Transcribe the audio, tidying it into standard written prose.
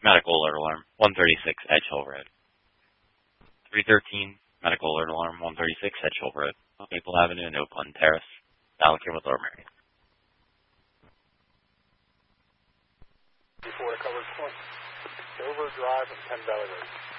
Medical alert alarm, 136 Edge Hill Road. 313, medical alert alarm, 136 Edge Hill Road, Maple Avenue and Oakland Terrace, Alacant with Lower Merion. Before the covered point, Dover Drive and Penn Valley Road.